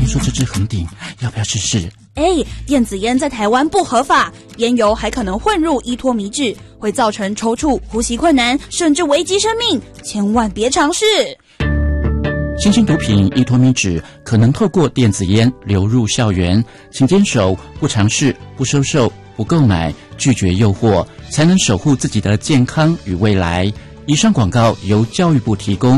听说这支很顶，要不要试试？ 电子烟在台湾不合法，烟油还可能混入依托米脂，会造成抽搐、呼吸困难，甚至危及生命，千万别尝试。 新兴毒品依托米脂可能透过电子烟流入校园，请坚守不尝试、不收受、不购买，拒绝诱惑，才能守护自己的健康与未来。以上广告由教育部提供。